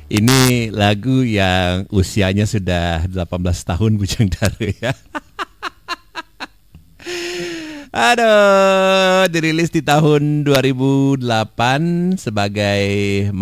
Ini lagu yang usianya sudah 18 tahun Bujang Daru ya. Aduh, dirilis di tahun 2008 sebagai